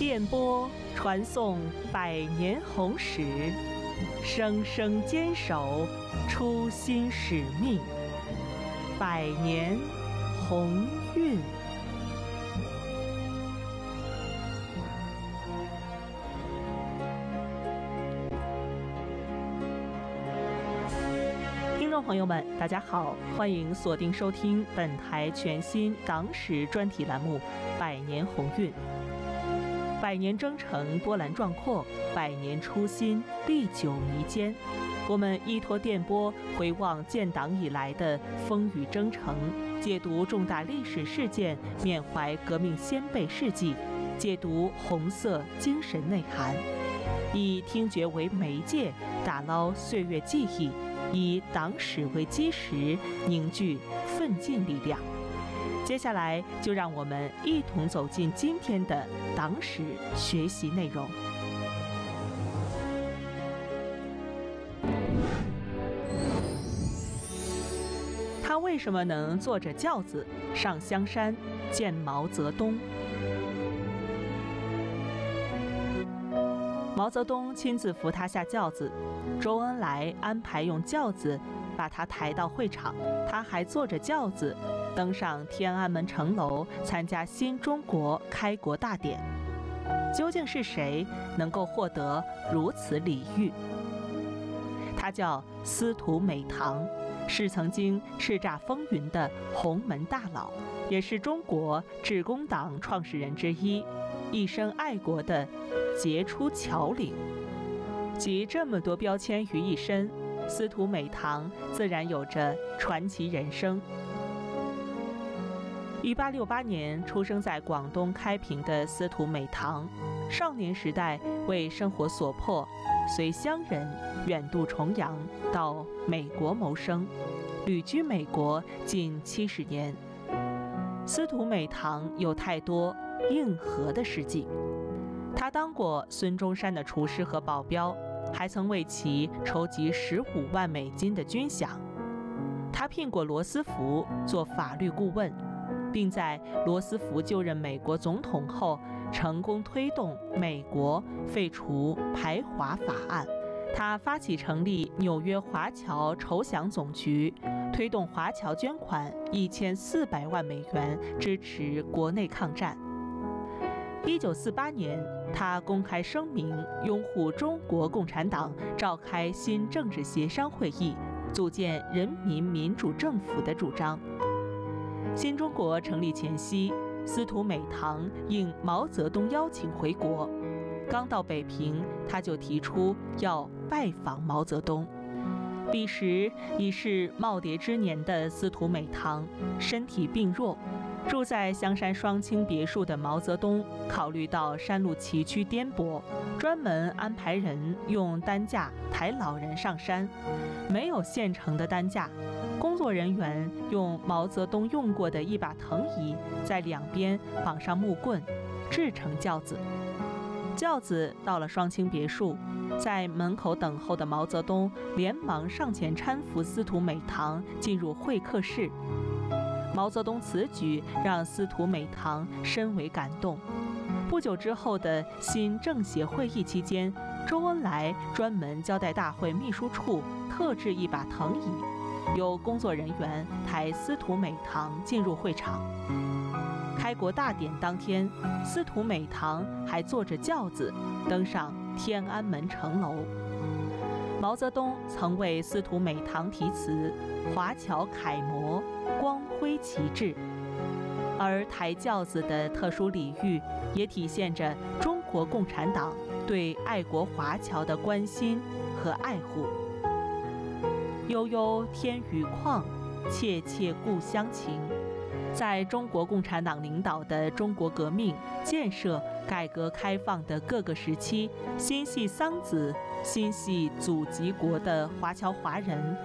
电波传送100年红史，生生坚守初心使命，100年鸿运。听众朋友们，大家好，欢迎锁定收听本台全新党史专题栏目《100年鸿运》。100年征程波澜壮阔，100年初心历久弥坚。我们依托电波回望建党以来的风雨征程，解读重大历史事件，缅怀革命先辈事迹，解读红色精神内涵，以听觉为媒介，打捞岁月记忆，以党史为基石，凝聚奋进力量。接下来就让我们一同走进今天的党史学习内容。他为什么能坐着轿子上香山见毛泽东？毛泽东亲自扶他下轿子，周恩来安排用轿子把他抬到会场，他还坐着轿子登上天安门城楼参加新中国开国大典。究竟是谁能够获得如此礼遇？他叫司徒美堂，是曾经叱咤风云的洪门大佬，也是中国致公党创始人之一，一生爱国的杰出侨领。集这么多标签于一身，司徒美堂自然有着传奇人生。1868年出生在广东开平的司徒美堂，少年时代为生活所迫，随乡人远渡重洋到美国谋生，旅居美国近70年。司徒美堂有太多硬核的事迹，他当过孙中山的厨师和保镖，还曾为其筹集15万美金的军饷。他聘过罗斯福做法律顾问，并在罗斯福就任美国总统后，成功推动美国废除排华法案。他发起成立纽约华侨筹饷总局，推动华侨捐款1400万美元，支持国内抗战。1948年，他公开声明拥护中国共产党召开新政治协商会议，组建人民民主政府的主张。新中国成立前夕，司徒美堂应毛泽东邀请回国，刚到北平，他就提出要拜访毛泽东。彼时已是耄耋之年的司徒美堂身体病弱，住在香山双清别墅的毛泽东考虑到山路崎岖颠簸，专门安排人用担架抬老人上山。没有现成的担架，工作人员用毛泽东用过的一把藤椅，在两边绑上木棍，制成轿子。轿子到了双清别墅，在门口等候的毛泽东连忙上前搀扶司徒美堂进入会客室。毛泽东此举让司徒美堂深为感动。不久之后的新政协会议期间，周恩来专门交代大会秘书处特制一把藤椅，由工作人员抬司徒美堂进入会场。开国大典当天，司徒美堂还坐着轿子登上天安门城楼。毛泽东曾为司徒美堂题词“华侨楷模，光辉旗帜”，而抬轿子的特殊礼遇也体现着中国共产党对爱国华侨的关心和爱护。悠悠天宇旷，切切故乡情。在中国共产党领导的中国革命、建设、改革开放的各个时期，心系桑梓、心系祖籍国的华侨华人